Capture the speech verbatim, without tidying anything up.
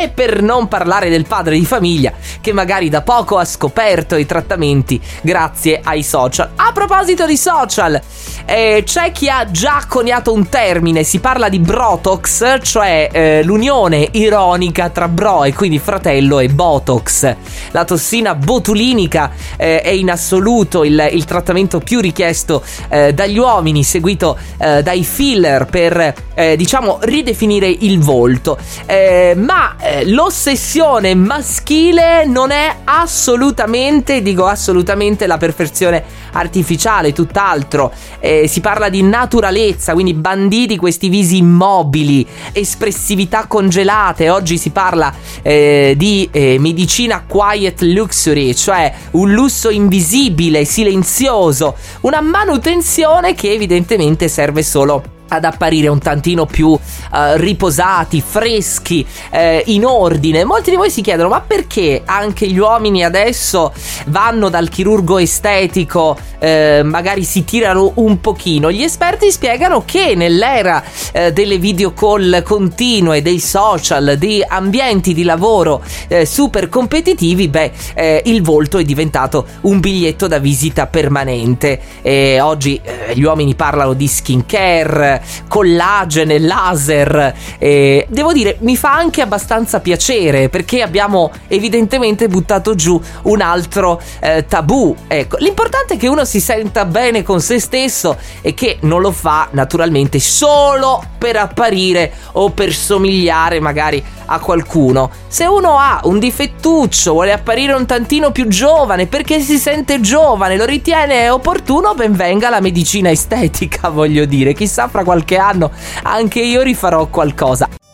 e per non parlare del padre di famiglia che magari da poco ha scoperto i trattamenti grazie ai social. A proposito di social, eh, c'è chi ha già coniato un termine, si parla di Brotox, cioè eh, l'unione ironica tra bro e quindi fratello e Botox. La tossina botulinica eh, è in assoluto il, il trattamento più richiesto eh, dagli uomini, seguito eh, dai filler per eh, diciamo ridefinire il volto, eh, ma eh, l'ossessione maschile non è assolutamente, dico assolutamente, la perfezione artificiale, tutt'altro. Eh, si parla di naturalezza, quindi banditi questi visi immobili, espressività congelate. Oggi si parla eh, di eh, medicina quiet luxury, cioè un lusso invisibile, silenzioso, una manutenzione che evidentemente serve solo ad apparire un tantino più uh, riposati, freschi, eh, in ordine. Molti di voi si chiedono: ma perché anche gli uomini adesso vanno dal chirurgo estetico, eh, magari si tirano un pochino? Gli esperti spiegano che nell'era eh, delle video call continue, dei social, di ambienti di lavoro eh, super competitivi, beh, eh, il volto è diventato un biglietto da visita permanente. E oggi eh, gli uomini parlano di skincare, collagene, laser, e devo dire mi fa anche abbastanza piacere, perché abbiamo evidentemente buttato giù un altro eh, tabù. Ecco, l'importante è che uno si senta bene con se stesso e che non lo fa naturalmente solo per apparire o per somigliare magari a qualcuno. Se uno ha un difettuccio, vuole apparire un tantino più giovane perché si sente giovane, lo ritiene opportuno, ben venga la medicina estetica, voglio dire, chissà fra qualche anno anche io rifarò qualcosa.